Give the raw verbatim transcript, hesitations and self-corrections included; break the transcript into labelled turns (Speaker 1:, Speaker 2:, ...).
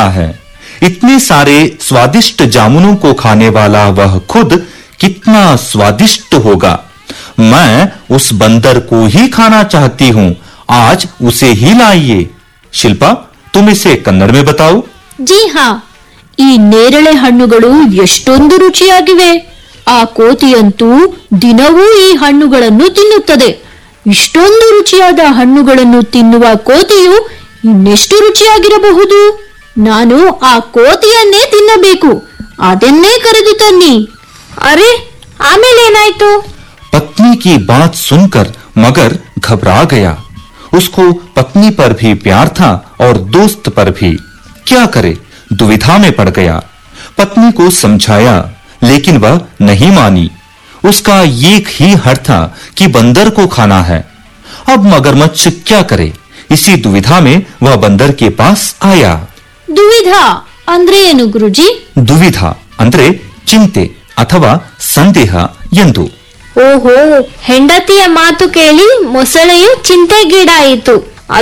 Speaker 1: लगता है। इतने सारे स्वादिष्ट जामुनों को खाने वाला वह खुद कितना स्वादिष्ट होगा। मैं उस बंदर को ही खाना चाहती हूँ। आज उसे ही लाइए। ಶಿಲ್ಪಾ, तुम इसे कन्नड़ में बताओ।
Speaker 2: ಜಿ ಹಾ, ಈ ನೇರಳೆ ಹಣ್ಣುಗಳು ಎಷ್ಟೊಂದು ರುಚಿಯಾಗಿವೆ. ಆ ಕೋತಿಯಂತೂ ದಿನವೂ ಈ ಹಣ್ಣುಗಳನ್ನು ತಿನ್ನುತ್ತದೆ. ಇಷ್ಟೊಂದು ರುಚಿಯಾದ ಹಣ್ಣುಗಳನ್ನು ತಿನ್ನುವ ಕೋತಿಯು ಇನ್ನೆಷ್ಟು ರುಚಿಯಾಗಿರಬಹುದು. ನಾನು ಆ ಕೋತಿಯನ್ನೇ ತಿನ್ನಬೇಕು. ಅದನ್ನೇ ಕರೆದು ತನ್ನಿ.
Speaker 3: ಅರೆ, ಆಮೇಲೆ ಏನಾಯ್ತು?
Speaker 1: पत्नी की बात सुनकर मगर घबरा गया। उसको पत्नी पर भी प्यार था और दोस्त पर भी। क्या करे, दुविधा में पड़ गया। पत्नी को समझाया लेकिन वह नहीं मानी। उसका एक ही हट था कि बंदर को खाना है। अब मगरमच्छ क्या करे? इसी दुविधा में वह बंदर के पास आया।
Speaker 2: ದುವಿಧಾ ಅಂದ್ರೆ ಏನು ಗುರುಜಿ?
Speaker 1: दुविधा ಅಂದ್ರೆ ಚಿಂತೆ ಅಥವಾ ಸಂದೇಹ ಎಂದು.
Speaker 3: ಓಹೋ, ಹೆಂಡತಿಯ ಮಾತು ಕೇಳಿ ಮೊಸಳೆಯು ಚಿಂತೆಗೀಡಾಯಿತು.